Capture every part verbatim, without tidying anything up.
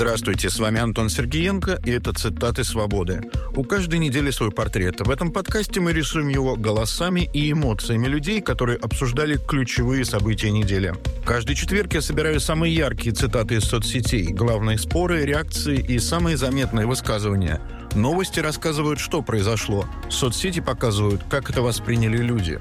Здравствуйте, с вами Антон Сергеенко, и это «Цитаты свободы». У каждой недели свой портрет. В этом подкасте мы рисуем его голосами и эмоциями людей, которые обсуждали ключевые события недели. Каждый четверг я собираю самые яркие цитаты из соцсетей, главные споры, реакции и самые заметные высказывания. Новости рассказывают, что произошло. Соцсети показывают, как это восприняли люди.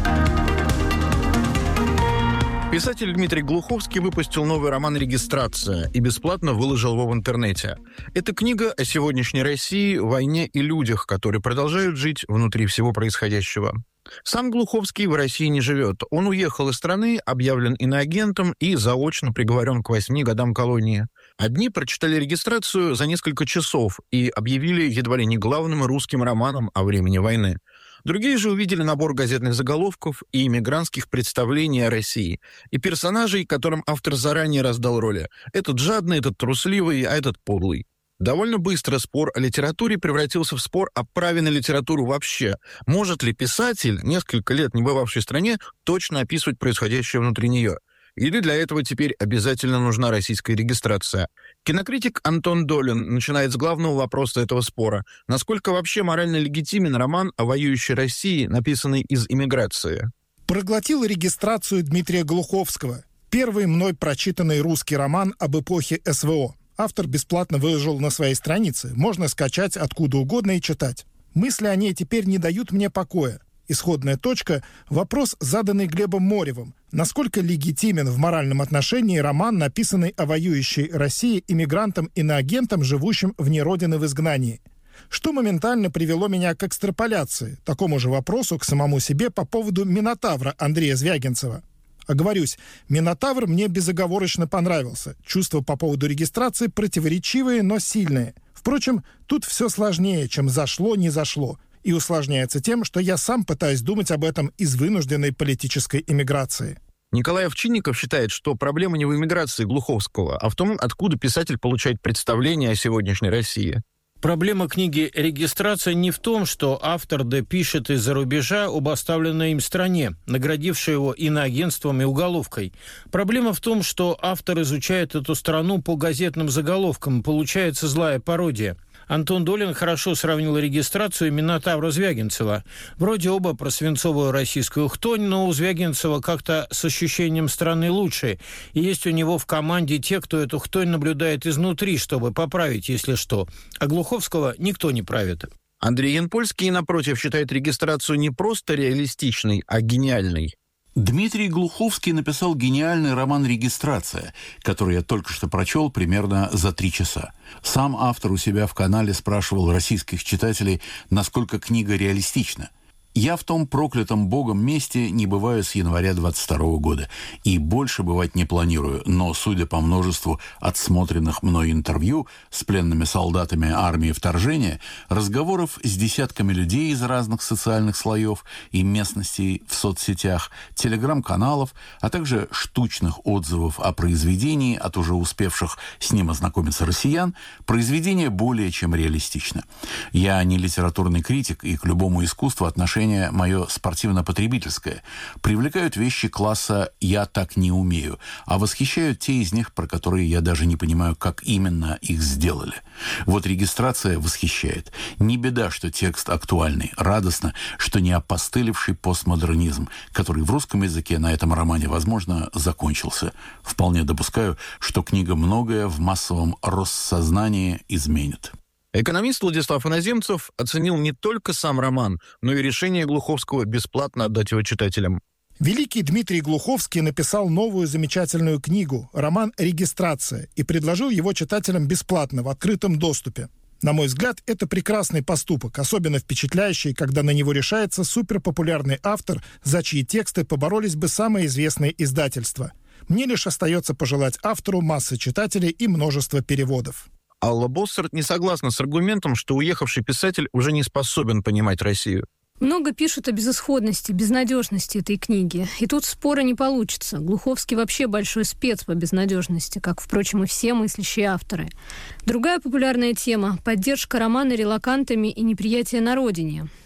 Писатель Дмитрий Глуховский выпустил новый роман «Регистрация» и бесплатно выложил его в интернете. Это книга о сегодняшней России, войне и людях, которые продолжают жить внутри всего происходящего. Сам Глуховский в России не живет. Он уехал из страны, объявлен иноагентом и заочно приговорен к восьми годам колонии. Одни прочитали «Регистрацию» за несколько часов и объявили едва ли не главным русским романом о времени войны. Другие же увидели набор газетных заголовков и иммигрантских представлений о России, и персонажей, которым автор заранее раздал роли. Этот жадный, этот трусливый, а этот подлый. Довольно быстро спор о литературе превратился в спор о праве на литературу вообще. Может ли писатель, несколько лет не бывавший в стране, точно описывать происходящее внутри нее? Или для этого теперь обязательно нужна российская регистрация? Кинокритик Антон Долин начинает с главного вопроса этого спора. Насколько вообще морально легитимен роман о воюющей России, написанный из эмиграции? Проглотил регистрацию Дмитрия Глуховского. Первый мной прочитанный русский роман об эпохе эс вэ о. Автор бесплатно выложил на своей странице. Можно скачать откуда угодно и читать. Мысли о ней теперь не дают мне покоя. Исходная точка – вопрос, заданный Глебом Моревым. Насколько легитимен в моральном отношении роман, написанный о воюющей России иммигрантам-иноагентам, живущим вне родины в изгнании? Что моментально привело меня к экстраполяции, такому же вопросу к самому себе по поводу «Минотавра» Андрея Звягинцева. Оговорюсь, «Минотавр» мне безоговорочно понравился. Чувства по поводу регистрации противоречивые, но сильные. Впрочем, тут все сложнее, чем зашло-не зашло. И усложняется тем, что я сам пытаюсь думать об этом из вынужденной политической эмиграции. Николай Овчинников считает, что проблема не в эмиграции Глуховского, а в том, откуда писатель получает представление о сегодняшней России. Проблема книги «Регистрация» не в том, что автор допишет из-за рубежа об оставленной им стране, наградившей его иноагентством и уголовкой. Проблема в том, что автор изучает эту страну по газетным заголовкам, получается злая пародия. Антон Долин хорошо сравнил «Регистрацию» и «Минотавра» Звягинцева. Вроде оба про свинцовую российскую хтонь, но у Звягинцева как-то с ощущением страны лучше. И есть у него в команде те, кто эту хтонь наблюдает изнутри, чтобы поправить, если что. А Глуховского никто не правит. Андрей Янпольский, напротив, считает «Регистрацию» не просто реалистичной, а гениальной. Дмитрий Глуховский написал гениальный роман «Регистрация», который я только что прочел примерно за три часа. Сам автор у себя в канале спрашивал российских читателей, насколько книга реалистична. Я в том проклятом богом месте не бываю с января двадцать второго года и больше бывать не планирую, но, судя по множеству отсмотренных мной интервью с пленными солдатами армии вторжения, разговоров с десятками людей из разных социальных слоев и местностей в соцсетях, телеграм-каналов, а также штучных отзывов о произведении от уже успевших с ним ознакомиться россиян, произведение более чем реалистично. Я не литературный критик и к любому искусству отношения мое спортивно-потребительское. Привлекают вещи класса «я так не умею», а восхищают те из них, про которые я даже не понимаю, как именно их сделали. Вот «Регистрация» восхищает. Не беда, что текст актуальный. Радостно, что не опостылевший постмодернизм, который в русском языке на этом романе, возможно, закончился. Вполне допускаю, что книга многое в массовом Россознании изменит. Экономист Владислав Иноземцев оценил не только сам роман, но и решение Глуховского бесплатно отдать его читателям. Великий Дмитрий Глуховский написал новую замечательную книгу, роман «Регистрация», и предложил его читателям бесплатно в открытом доступе. На мой взгляд, это прекрасный поступок, особенно впечатляющий, когда на него решается суперпопулярный автор, за чьи тексты поборолись бы самые известные издательства. Мне лишь остается пожелать автору массы читателей и множества переводов. Алла Боссарт не согласна с аргументом, что уехавший писатель уже не способен понимать Россию. Много пишут о безысходности, безнадежности этой книги. И тут спора не получится. Глуховский вообще большой спец по безнадежности, как, впрочем, и все мыслящие авторы. Другая популярная тема – поддержка романа релокантами и неприятие на родине.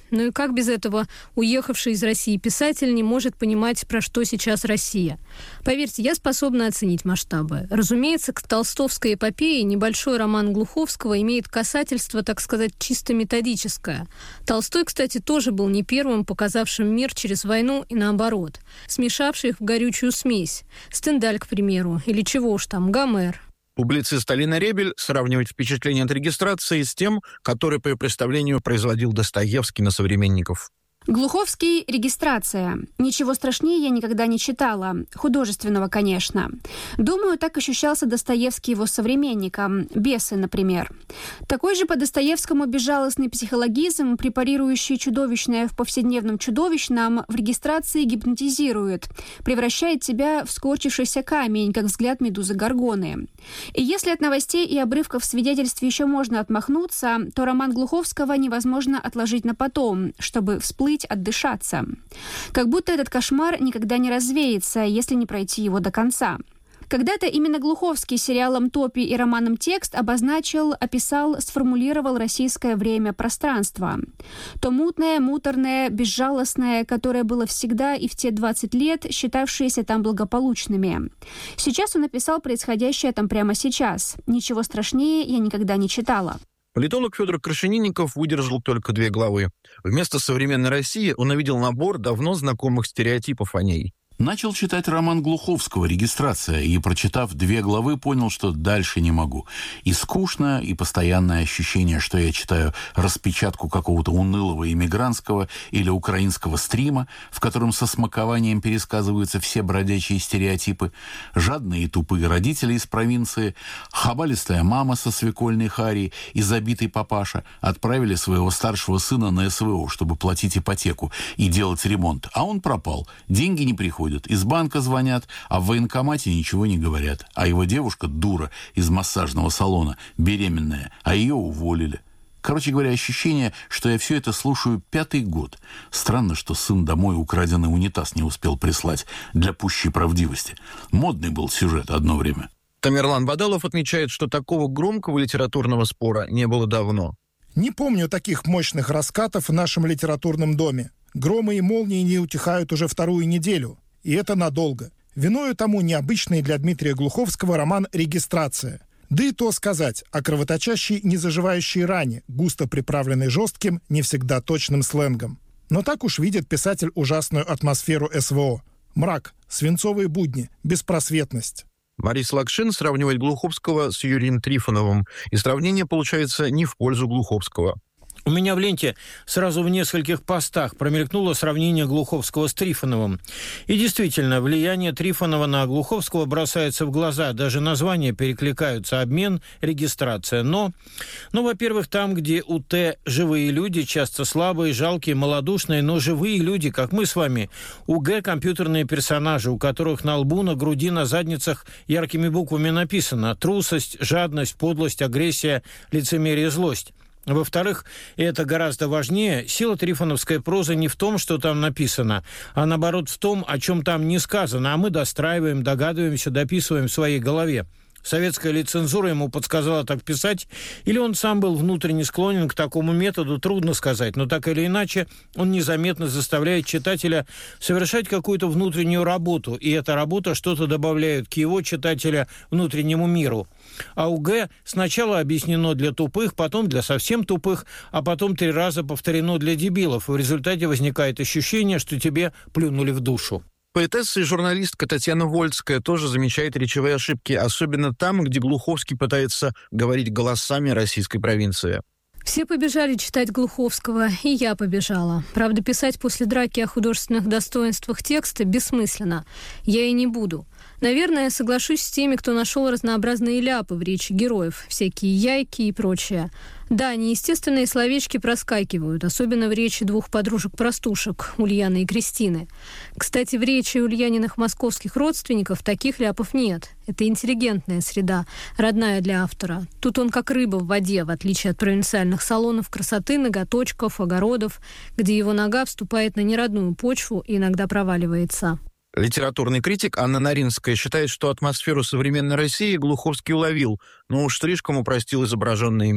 Ну и как без этого уехавший из России писатель не может понимать, про что сейчас Россия? Поверьте, я способна оценить масштабы. Разумеется, к толстовской эпопее небольшой роман Глуховского имеет касательство, так сказать, чисто методическое. Толстой, кстати, тоже был не первым, показавшим мир через войну и наоборот, смешавший их в горючую смесь. Стендаль, к примеру, или чего уж там, Гомер. Публицист Алина Ребель сравнивает впечатление от регистрации с тем, которое по ее представлению производил Достоевский на современников. Глуховский «Регистрация». Ничего страшнее я никогда не читала. Художественного, конечно. Думаю, так ощущался Достоевский его современником. «Бесы», например. Такой же по Достоевскому безжалостный психологизм, препарирующий чудовищное в повседневном чудовищном, в регистрации гипнотизирует, превращает тебя в скорчившийся камень, как взгляд медузы Горгоны. И если от новостей и обрывков свидетельств еще можно отмахнуться, то роман Глуховского невозможно отложить на потом, чтобы всплыть, отдышаться. Как будто этот кошмар никогда не развеется, если не пройти его до конца. Когда-то именно Глуховский сериалом «Топи» и романом «Текст» обозначил, описал, сформулировал российское время-пространство. То мутное, муторное, безжалостное, которое было всегда и в те двадцать лет, считавшееся там благополучными. Сейчас он описал происходящее там прямо сейчас. Ничего страшнее я никогда не читала. Политолог Федор Крашенинников выдержал только две главы. Вместо современной России он увидел набор давно знакомых стереотипов о ней. Начал читать роман Глуховского «Регистрация» и, прочитав две главы, понял, что дальше не могу. И скучно, и постоянное ощущение, что я читаю распечатку какого-то унылого иммигрантского или украинского стрима, в котором со смакованием пересказываются все бродячие стереотипы, жадные и тупые родители из провинции, хабалистая мама со свекольной Харей и забитый папаша отправили своего старшего сына на СВО, чтобы платить ипотеку и делать ремонт, а он пропал, деньги не приходят. Из банка звонят, а в военкомате ничего не говорят. А его девушка, дура, из массажного салона, беременная, а ее уволили. Короче говоря, ощущение, что я все это слушаю пятый год. Странно, что сын домой украденный унитаз не успел прислать для пущей правдивости. Модный был сюжет одно время. Тамерлан Бадалов отмечает, что такого громкого литературного спора не было давно. Не помню таких мощных раскатов в нашем литературном доме. Громы и молнии не утихают уже вторую неделю. И это надолго. Виною тому необычный для Дмитрия Глуховского роман «Регистрация». Да и то сказать о кровоточащей, незаживающей ране, густо приправленной жестким, не всегда точным сленгом. Но так уж видит писатель ужасную атмосферу СВО. Мрак, свинцовые будни, беспросветность. Борис Лакшин сравнивает Глуховского с Юрием Трифоновым, и сравнение получается не в пользу Глуховского. У меня в ленте сразу в нескольких постах промелькнуло сравнение Глуховского с Трифоновым. И действительно, влияние Трифонова на Глуховского бросается в глаза. Даже названия перекликаются: обмен, регистрация. Но, ну, во-первых, там, где у Т живые люди, часто слабые, жалкие, малодушные, но живые люди, как мы с вами. У Г компьютерные персонажи, у которых на лбу, на груди, на задницах яркими буквами написано: трусость, жадность, подлость, агрессия, лицемерие, злость. Во-вторых, и это гораздо важнее, сила трифоновской прозы не в том, что там написано, а наоборот в том, о чем там не сказано, а мы достраиваем, догадываемся, дописываем в своей голове. Советская ли цензура ему подсказала так писать, или он сам был внутренне склонен к такому методу, трудно сказать, но так или иначе он незаметно заставляет читателя совершать какую-то внутреннюю работу, и эта работа что-то добавляет к его, читателя, внутреннему миру. А у Г сначала объяснено для тупых, потом для совсем тупых, а потом три раза повторено для дебилов, и в результате возникает ощущение, что тебе плюнули в душу. Поэтесса и журналистка Татьяна Вольская тоже замечает речевые ошибки, особенно там, где Глуховский пытается говорить голосами российской провинции. Все побежали читать Глуховского, и я побежала. Правда, писать после драки о художественных достоинствах текста бессмысленно. Я и не буду. Наверное, соглашусь с теми, кто нашел разнообразные ляпы в речи героев, всякие яйки и прочее. Да, неестественные словечки проскакивают, особенно в речи двух подружек-простушек, Ульяны и Кристины. Кстати, в речи Ульяниных московских родственников таких ляпов нет. Это интеллигентная среда, родная для автора. Тут он как рыба в воде, в отличие от провинциальных салонов красоты, ноготочков, огородов, где его нога вступает на неродную почву и иногда проваливается. Литературный критик Анна Наринская считает, что атмосферу современной России Глуховский уловил, но уж слишком упростил изображенный мир.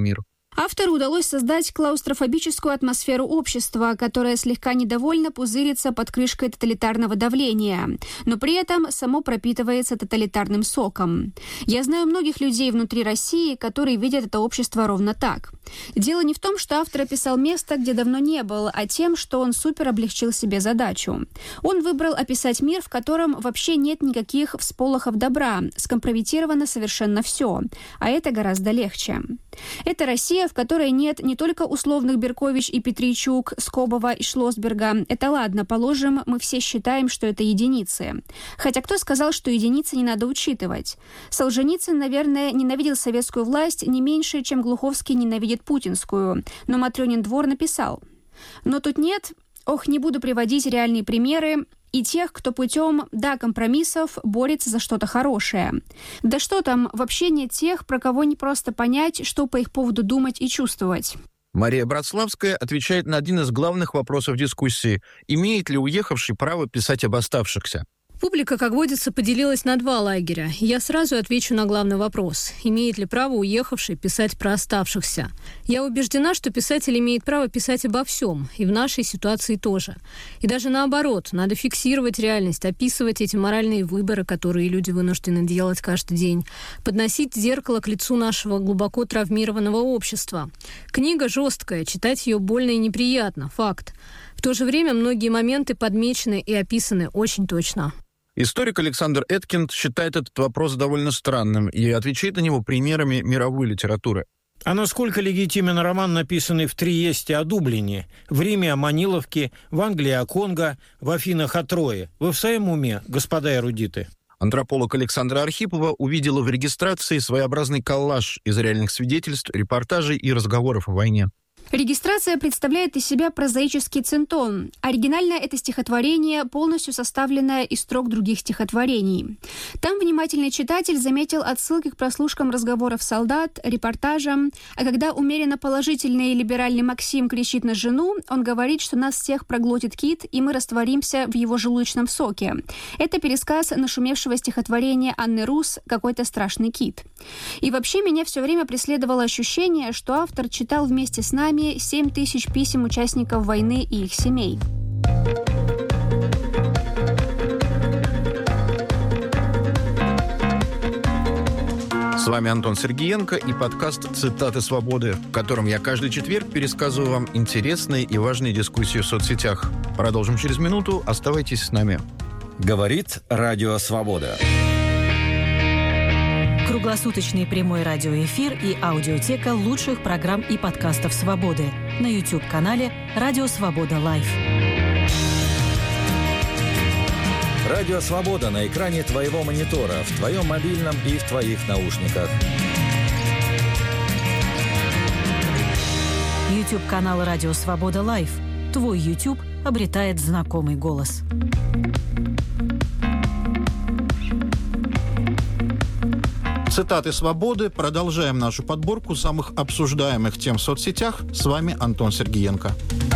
Автору удалось создать клаустрофобическую атмосферу общества, которое слегка недовольно пузырится под крышкой тоталитарного давления, но при этом само пропитывается тоталитарным соком. Я знаю многих людей внутри России, которые видят это общество ровно так. Дело не в том, что автор описал место, где давно не был, а тем, что он супер облегчил себе задачу. Он выбрал описать мир, в котором вообще нет никаких всполохов добра, скомпрометировано совершенно все, а это гораздо легче. Это Россия, в которой нет не только условных Беркович и Петричук, Скобова и Шлосберга. Это ладно, положим, мы все считаем, что это единицы. Хотя кто сказал, что единицы не надо учитывать? Солженицын, наверное, ненавидел советскую власть не меньше, чем Глуховский ненавидит путинскую. Но Матрёнин двор написал. Но тут нет, ох, не буду приводить реальные примеры, и тех, кто путем, да, компромиссов борется за что-то хорошее. Да что там, вообще нет тех, про кого не просто понять, что по их поводу думать и чувствовать. Мария Братславская отвечает на один из главных вопросов дискуссии. Имеет ли уехавший право писать об оставшихся? Публика, как водится, поделилась на два лагеря. Я сразу отвечу на главный вопрос. Имеет ли право уехавший писать про оставшихся? Я убеждена, что писатель имеет право писать обо всем, и в нашей ситуации тоже. И даже наоборот, надо фиксировать реальность, описывать эти моральные выборы, которые люди вынуждены делать каждый день, подносить зеркало к лицу нашего глубоко травмированного общества. Книга жесткая, читать ее больно и неприятно, факт. В то же время многие моменты подмечены и описаны очень точно. Историк Александр Эткинд считает этот вопрос довольно странным и отвечает на него примерами мировой литературы. А насколько легитимен роман, написанный в Триесте о Дублине, в Риме о Маниловке, в Англии о Конго, в Афинах о Трое? Вы в своем уме, господа эрудиты? Антрополог Александра Архипова увидела в регистрации своеобразный коллаж из реальных свидетельств, репортажей и разговоров о войне. Регистрация представляет из себя прозаический центон. Оригинально это стихотворение, полностью составленное из строк других стихотворений. Там внимательный читатель заметил отсылки к прослушкам разговоров солдат, репортажам, а когда умеренно положительный и либеральный Максим кричит на жену, он говорит, что нас всех проглотит кит, и мы растворимся в его желудочном соке. Это пересказ нашумевшего стихотворения Анны Рус «Какой-то страшный кит». И вообще меня все время преследовало ощущение, что автор читал вместе с нами семь тысяч писем участников войны и их семей. С вами Антон Сергиенко и подкаст «Цитаты свободы», в котором я каждый четверг пересказываю вам интересные и важные дискуссии в соцсетях. Продолжим через минуту. Оставайтесь с нами. Говорит Радио Свобода. Круглосуточный прямой радиоэфир и аудиотека лучших программ и подкастов «Свободы» на YouTube-канале «Радио Свобода Лайв». Радио Свобода на экране твоего монитора, в твоем мобильном и в твоих наушниках. YouTube-канал «Радио Свобода Лайв». Твой YouTube обретает знакомый голос. Цитаты свободы. Продолжаем нашу подборку самых обсуждаемых тем в соцсетях. С вами Антон Сергиенко.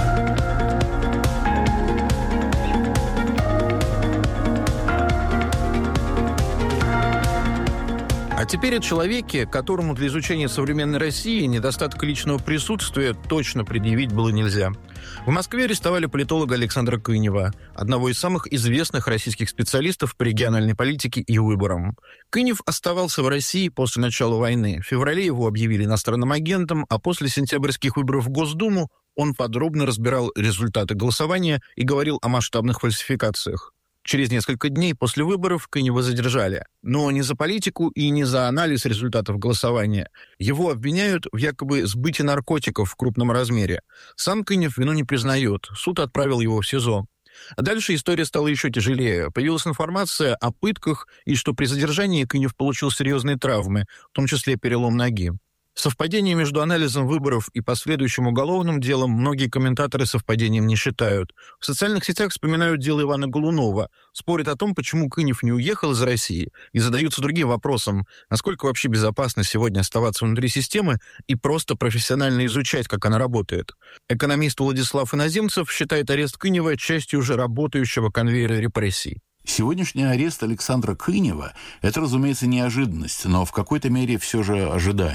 А теперь о человеке, которому для изучения современной России недостаток личного присутствия точно предъявить было нельзя. В Москве арестовали политолога Александра Кынева, одного из самых известных российских специалистов по региональной политике и выборам. Кынев оставался в России после начала войны. В феврале его объявили иностранным агентом, а после сентябрьских выборов в Госдуму он подробно разбирал результаты голосования и говорил о масштабных фальсификациях. Через несколько дней после выборов Кынева задержали. Но не за политику и не за анализ результатов голосования. Его обвиняют в якобы сбытии наркотиков в крупном размере. Сам Кынев вину не признает. Суд отправил его в СИЗО. А дальше история стала еще тяжелее. Появилась информация о пытках и что при задержании Кынев получил серьезные травмы, в том числе перелом ноги. Совпадение между анализом выборов и последующим уголовным делом многие комментаторы совпадением не считают. В социальных сетях вспоминают дело Ивана Голунова, спорят о том, почему Кынев не уехал из России, и задаются другим вопросом, насколько вообще безопасно сегодня оставаться внутри системы и просто профессионально изучать, как она работает. Экономист Владислав Иноземцев считает арест Кынева частью уже работающего конвейера репрессий. Сегодняшний арест Александра Кынева – это, разумеется, неожиданность, но в какой-то мере все же ожидаемая.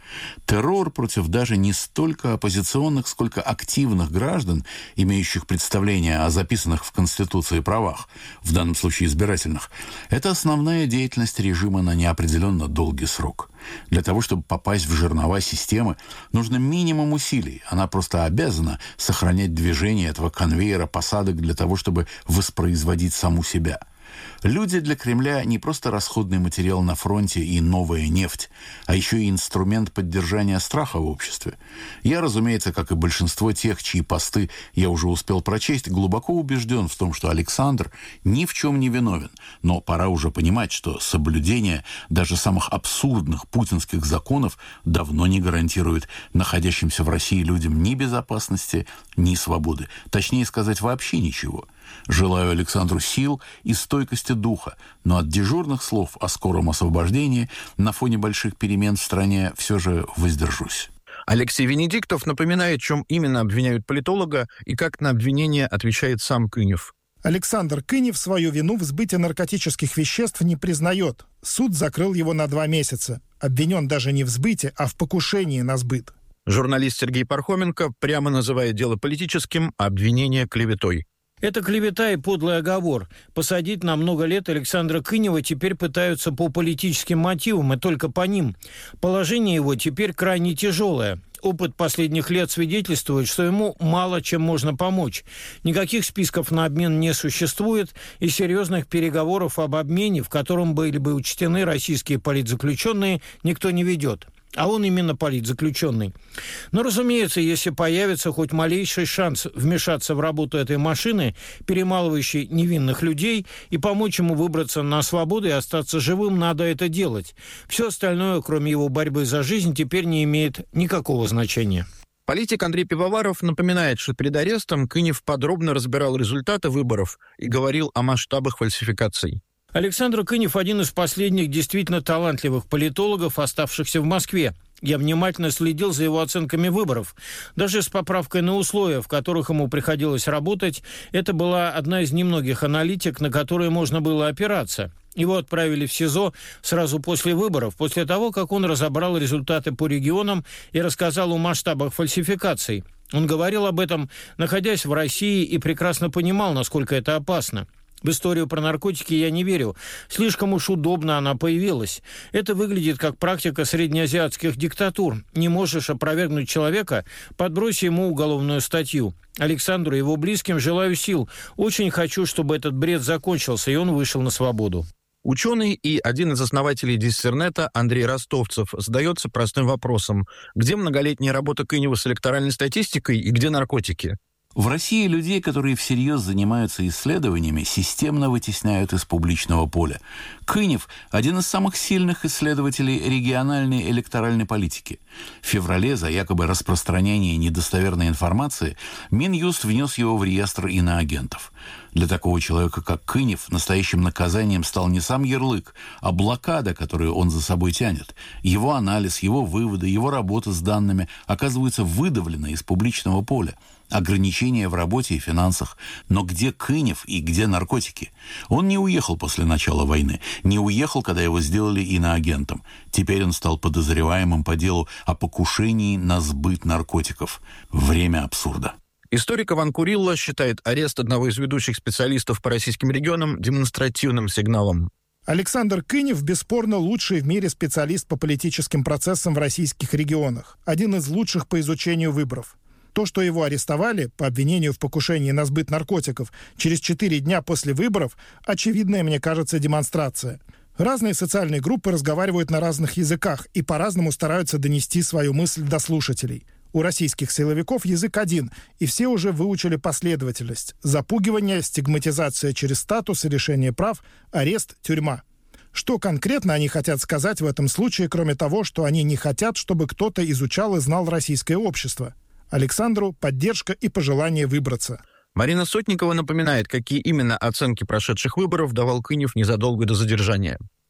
Террор против даже не столько оппозиционных, сколько активных граждан, имеющих представление о записанных в Конституции правах, в данном случае избирательных, это основная деятельность режима на неопределенно долгий срок. Для того, чтобы попасть в жернова системы, нужно минимум усилий. Она просто обязана сохранять движение этого конвейера посадок для того, чтобы воспроизводить саму себя. Люди для Кремля не просто расходный материал на фронте и новая нефть, а еще и инструмент поддержания страха в обществе. Я, разумеется, как и большинство тех, чьи посты я уже успел прочесть, глубоко убежден в том, что Александр ни в чем не виновен. Но пора уже понимать, что соблюдение даже самых абсурдных путинских законов давно не гарантирует находящимся в России людям ни безопасности, ни свободы. Точнее сказать, вообще ничего. Желаю Александру сил и стойкости духа, но от дежурных слов о скором освобождении на фоне больших перемен в стране все же воздержусь. Алексей Венедиктов напоминает, в чем именно обвиняют политолога и как на обвинение отвечает сам Кынев. Александр Кынев свою вину в сбыте наркотических веществ не признает. Суд закрыл его на два месяца. Обвинен даже не в сбыте, а в покушении на сбыт. Журналист Сергей Пархоменко прямо называет дело политическим, а обвинение клеветой. Это клевета и подлый оговор. Посадить на много лет Александра Кынева теперь пытаются по политическим мотивам, и только по ним. Положение его теперь крайне тяжелое. Опыт последних лет свидетельствует, что ему мало чем можно помочь. Никаких списков на обмен не существует, и серьезных переговоров об обмене, в котором были бы учтены российские политзаключенные, никто не ведет. А он именно политзаключенный. Но, разумеется, если появится хоть малейший шанс вмешаться в работу этой машины, перемалывающей невинных людей, и помочь ему выбраться на свободу и остаться живым, надо это делать. Все остальное, кроме его борьбы за жизнь, теперь не имеет никакого значения. Политик Андрей Пивоваров напоминает, что перед арестом Кынев подробно разбирал результаты выборов и говорил о масштабах фальсификаций. Александр Кынев – один из последних действительно талантливых политологов, оставшихся в Москве. Я внимательно следил за его оценками выборов. Даже с поправкой на условия, в которых ему приходилось работать, это была одна из немногих аналитик, на которые можно было опираться. Его отправили в СИЗО сразу после выборов, после того, как он разобрал результаты по регионам и рассказал о масштабах фальсификаций. Он говорил об этом, находясь в России, и прекрасно понимал, насколько это опасно. В историю про наркотики я не верю. Слишком уж удобно она появилась. Это выглядит как практика среднеазиатских диктатур. Не можешь опровергнуть человека, подбрось ему уголовную статью. Александру и его близким желаю сил. Очень хочу, чтобы этот бред закончился, и он вышел на свободу. Ученый и один из основателей Диссернета Андрей Ростовцев задается простым вопросом. Где многолетняя работа Кынева с электоральной статистикой и где наркотики? В России людей, которые всерьез занимаются исследованиями, системно вытесняют из публичного поля. Кынев – один из самых сильных исследователей региональной электоральной политики. В феврале за якобы распространение недостоверной информации Минюст внес его в реестр иноагентов. Для такого человека, как Кынев, настоящим наказанием стал не сам ярлык, а блокада, которую он за собой тянет. Его анализ, его выводы, его работа с данными оказываются выдавлены из публичного поля. Ограничения в работе и финансах. Но где Кынев и где наркотики? Он не уехал после начала войны. Не уехал, когда его сделали иноагентом. Теперь он стал подозреваемым по делу о покушении на сбыт наркотиков. Время абсурда. Историк Иван Курилла считает арест одного из ведущих специалистов по российским регионам демонстративным сигналом. Александр Кынев бесспорно лучший в мире специалист по политическим процессам в российских регионах. Один из лучших по изучению выборов. То, что его арестовали по обвинению в покушении на сбыт наркотиков через четыре дня после выборов, очевидная, мне кажется, демонстрация. Разные социальные группы разговаривают на разных языках и по-разному стараются донести свою мысль до слушателей. У российских силовиков язык один, и все уже выучили последовательность. Запугивание, стигматизация через статус и лишение прав, арест, тюрьма. Что конкретно они хотят сказать в этом случае, кроме того, что они не хотят, чтобы кто-то изучал и знал российское общество? Александру поддержка и пожелание выбраться. Марина Сотникова напоминает, какие именно оценки прошедших выборов давал Кынев незадолго до задержания.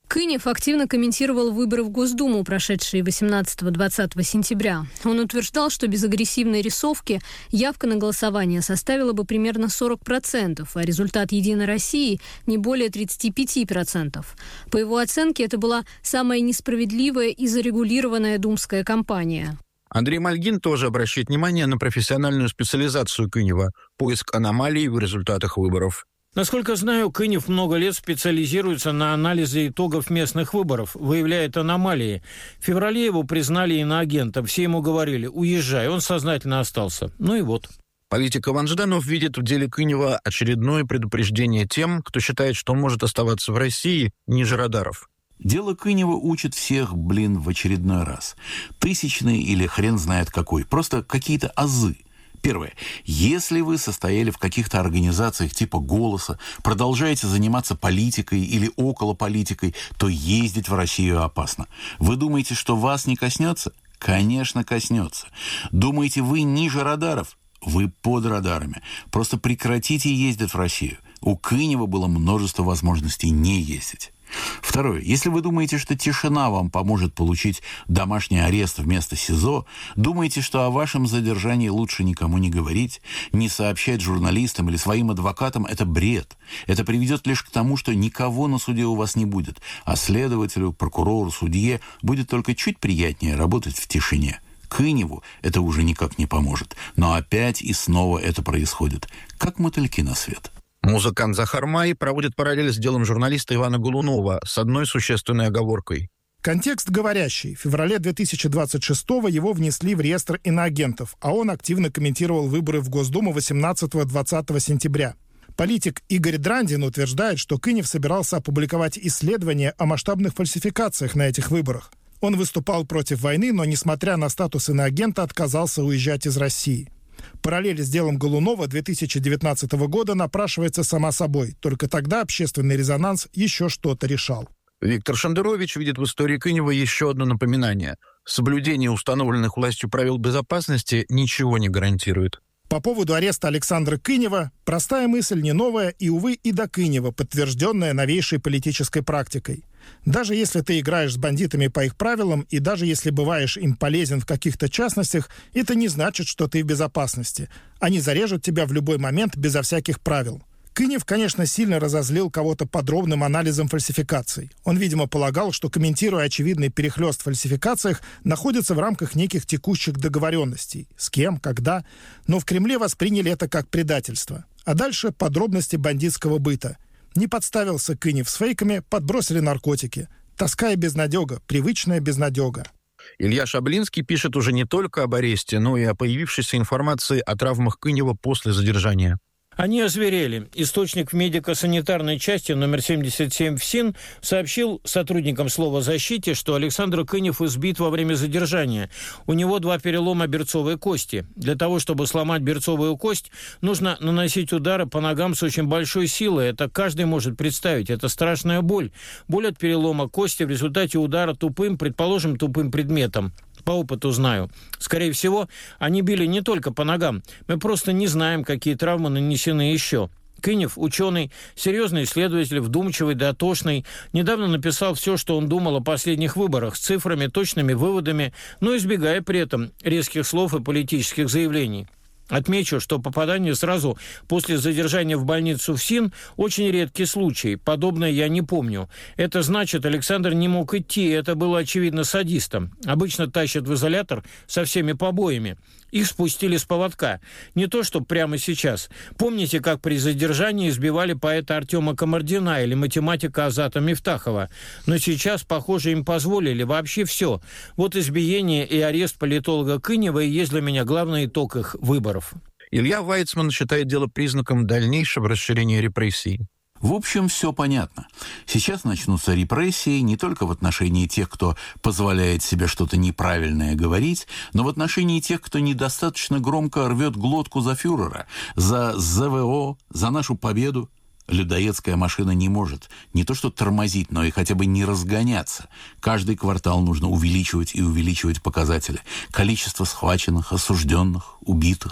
Кынев активно комментировал выборы в Госдуму, прошедшие восемнадцатого-двадцатого сентября. Он утверждал, что без агрессивной рисовки явка на голосование составила бы примерно сорок процентов, а результат «Единой России» не более тридцать пять процентов. По его оценке, это была самая несправедливая и зарегулированная думская кампания. Андрей Мальгин тоже обращает внимание на профессиональную специализацию Кынева – поиск аномалий в результатах выборов. Насколько знаю, Кынев много лет специализируется на анализе итогов местных выборов, выявляет аномалии. В феврале его признали иноагентом, все ему говорили «уезжай», он сознательно остался. Ну и вот. Политик Иван Жданов видит в деле Кынева очередное предупреждение тем, кто считает, что он может оставаться в России ниже радаров. Дело Кынева учит всех, блин, в очередной раз. Тысячный или хрен знает какой. Просто какие-то азы. Первое. Если вы состояли в каких-то организациях типа «Голоса», продолжаете заниматься политикой или околополитикой, то ездить в Россию опасно. Вы думаете, что вас не коснется? Конечно, коснется. Думаете, вы ниже радаров? Вы под радарами. Просто прекратите ездить в Россию. У Кынева было множество возможностей не ездить. Второе. Если вы думаете, что тишина вам поможет получить домашний арест вместо СИЗО, думаете, что о вашем задержании лучше никому не говорить, не сообщать журналистам или своим адвокатам, это бред. Это приведет лишь к тому, что никого на суде у вас не будет, а следователю, прокурору, судье будет только чуть приятнее работать в тишине. Кыневу это уже никак не поможет. Но опять и снова это происходит. Как мотыльки на свет. Музыкант Захар Май проводит параллель с делом журналиста Ивана Голунова с одной существенной оговоркой. Контекст говорящий. В феврале две тысячи двадцать шестого его внесли в реестр иноагентов, а он активно комментировал выборы в Госдуму восемнадцатого-двадцатого сентября. Политик Игорь Драндин утверждает, что Кынев собирался опубликовать исследования о масштабных фальсификациях на этих выборах. Он выступал против войны, но, несмотря на статус иноагента, отказался уезжать из России. Параллель с делом Голунова две тысячи девятнадцатого года напрашивается сама собой. Только тогда общественный резонанс еще что-то решал. Виктор Шендерович видит в истории Кынева еще одно напоминание. Соблюдение установленных властью правил безопасности ничего не гарантирует. По поводу ареста Александра Кынева простая мысль не новая и, увы, и до Кынева, подтвержденная новейшей политической практикой. Даже если ты играешь с бандитами по их правилам, и даже если бываешь им полезен в каких-то частностях, это не значит, что ты в безопасности. Они зарежут тебя в любой момент безо всяких правил. Кынев, конечно, сильно разозлил кого-то подробным анализом фальсификаций. Он, видимо, полагал, что, комментируя очевидный перехлёст в фальсификациях, находится в рамках неких текущих договоренностей. С кем, когда. Но в Кремле восприняли это как предательство. А дальше подробности бандитского быта. Не подставился Кынев с фейками, подбросили наркотики. Тоска и безнадега, привычная безнадега. Илья Шаблинский пишет уже не только об аресте, но и о появившейся информации о травмах Кынева после задержания. Они озверели. Источник в медико-санитарной части номер семьдесят семь ФСИН сообщил сотрудникам «Слова защите», что Александр Кынев избит во время задержания. У него два перелома берцовой кости. Для того, чтобы сломать берцовую кость, нужно наносить удары по ногам с очень большой силой. Это каждый может представить. Это страшная боль. Боль от перелома кости в результате удара тупым, предположим, тупым предметом. По опыту знаю. Скорее всего, они били не только по ногам. Мы просто не знаем, какие травмы нанесены еще. Кынев, ученый, серьезный исследователь, вдумчивый, дотошный, недавно написал все, что он думал о последних выборах, с цифрами, точными выводами, но избегая при этом резких слов и политических заявлений. Отмечу, что попадание сразу после задержания в больницу ФСИН – очень редкий случай. Подобное я не помню. Это значит, Александр не мог идти, это было очевидно садистом. Обычно тащат в изолятор со всеми побоями. Их спустили с поводка. Не то, что прямо сейчас. Помните, как при задержании избивали поэта Артема Камардина или математика Азата Мифтахова? Но сейчас, похоже, им позволили вообще все. Вот избиение и арест политолога Кынева и есть для меня главный итог их выборов. Илья Вайцман считает дело признаком дальнейшего расширения репрессий. В общем, все понятно. Сейчас начнутся репрессии не только в отношении тех, кто позволяет себе что-то неправильное говорить, но в отношении тех, кто недостаточно громко рвет глотку за фюрера, за ЗВО, за нашу победу. Людоедская машина не может не то что тормозить, но и хотя бы не разгоняться. Каждый квартал нужно увеличивать и увеличивать показатели. Количество схваченных, осужденных, убитых.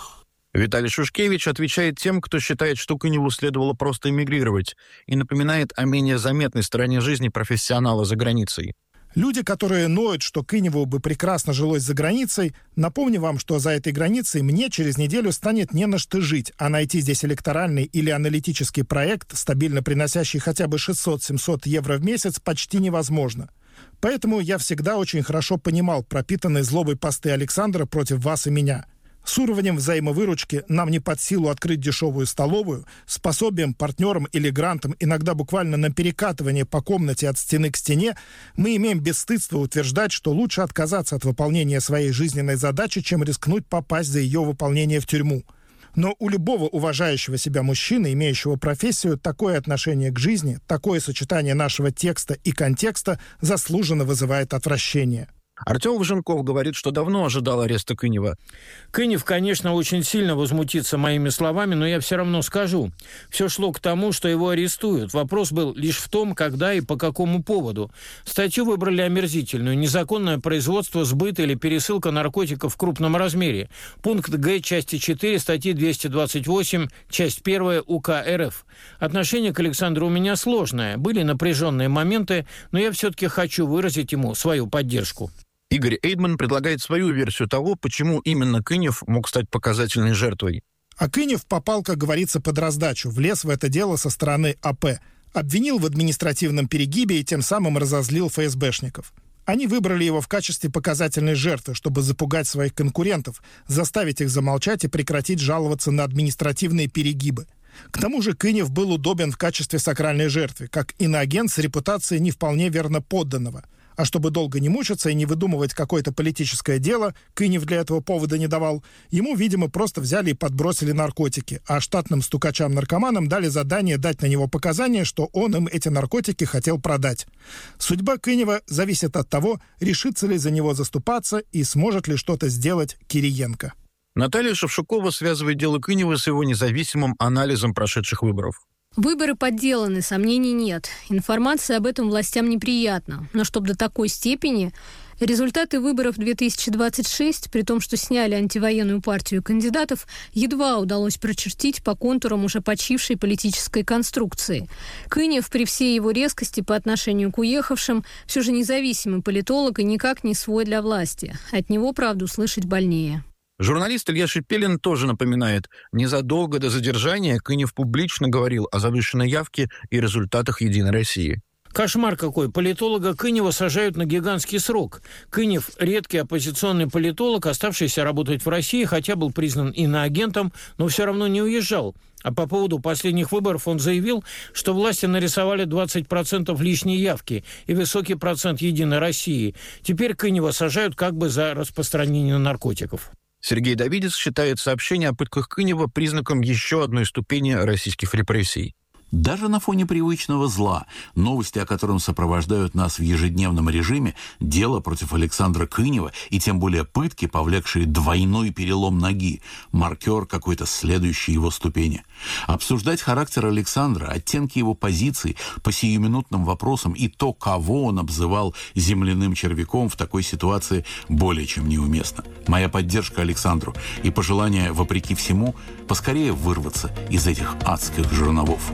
Виталий Шушкевич отвечает тем, кто считает, что Кыневу следовало просто эмигрировать, и напоминает о менее заметной стороне жизни профессионала за границей. Люди, которые ноют, что Кыневу бы прекрасно жилось за границей, напомню вам, что за этой границей мне через неделю станет не на что жить, а найти здесь электоральный или аналитический проект, стабильно приносящий хотя бы шестьсот-семьсот евро в месяц, почти невозможно. Поэтому я всегда очень хорошо понимал пропитанные злобой посты Александра против вас и меня. С уровнем взаимовыручки нам не под силу открыть дешевую столовую, с пособием, партнером или грантом, иногда буквально на перекатывание по комнате от стены к стене, мы имеем бесстыдство утверждать, что лучше отказаться от выполнения своей жизненной задачи, чем рискнуть попасть за ее выполнение в тюрьму. Но у любого уважающего себя мужчины, имеющего профессию, такое отношение к жизни, такое сочетание нашего текста и контекста заслуженно вызывает отвращение. Артем Важенков говорит, что давно ожидал ареста Кынева. Кынев, конечно, очень сильно возмутится моими словами, но я все равно скажу. Все шло к тому, что его арестуют. Вопрос был лишь в том, когда и по какому поводу. Статью выбрали омерзительную. Незаконное производство, сбыт или пересылка наркотиков в крупном размере. Пункт Г части четыре статьи двести двадцать восемь, часть первая УК РФ. Отношение к Александру у меня сложное. Были напряженные моменты, но я все-таки хочу выразить ему свою поддержку. Игорь Эйдман предлагает свою версию того, почему именно Кынев мог стать показательной жертвой. А Кынев попал, как говорится, под раздачу, влез в это дело со стороны АП, обвинил в административном перегибе и тем самым разозлил ФСБшников. Они выбрали его в качестве показательной жертвы, чтобы запугать своих конкурентов, заставить их замолчать и прекратить жаловаться на административные перегибы. К тому же Кынев был удобен в качестве сакральной жертвы, как иноагент с репутацией не вполне верно подданного. А чтобы долго не мучиться и не выдумывать какое-то политическое дело, Кынев для этого повода не давал, ему, видимо, просто взяли и подбросили наркотики, а штатным стукачам-наркоманам дали задание дать на него показания, что он им эти наркотики хотел продать. Судьба Кынева зависит от того, решится ли за него заступаться и сможет ли что-то сделать Кириенко. Наталья Шевчукова связывает дело Кынева с его независимым анализом прошедших выборов. Выборы подделаны, сомнений нет. Информация об этом властям неприятна. Но чтобы до такой степени... Результаты выборов две тысячи двадцать шесть, при том, что сняли антивоенную партию кандидатов, едва удалось прочертить по контурам уже почившей политической конструкции. Кынев, при всей его резкости по отношению к уехавшим, все же независимый политолог и никак не свой для власти. От него, правда, услышать больнее. Журналист Илья Шипелин тоже напоминает, незадолго до задержания Кынев публично говорил о завышенной явке и результатах «Единой России». Кошмар какой. Политолога Кынева сажают на гигантский срок. Кынев – редкий оппозиционный политолог, оставшийся работать в России, хотя был признан иноагентом, но все равно не уезжал. А по поводу последних выборов он заявил, что власти нарисовали двадцать процентов лишней явки и высокий процент «Единой России». Теперь Кынева сажают как бы за распространение наркотиков. Сергей Давидец считает сообщение о пытках Кынева признаком еще одной ступени российских репрессий. Даже на фоне привычного зла, новости о котором сопровождают нас в ежедневном режиме, дело против Александра Кынева и тем более пытки, повлекшие двойной перелом ноги, маркер какой-то следующей его ступени. Обсуждать характер Александра, оттенки его позиций по сиюминутным вопросам и то, кого он обзывал земляным червяком, в такой ситуации более чем неуместно. Моя поддержка Александру и пожелание, вопреки всему, поскорее вырваться из этих адских жерновов.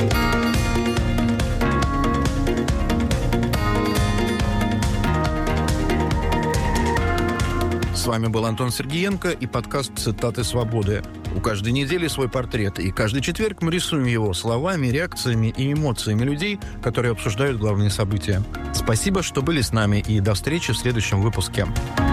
С вами был Антон Сергеенко и подкаст «Цитаты свободы». У каждой недели свой портрет, и каждый четверг мы рисуем его словами, реакциями и эмоциями людей, которые обсуждают главные события. Спасибо, что были с нами, и до встречи в следующем выпуске.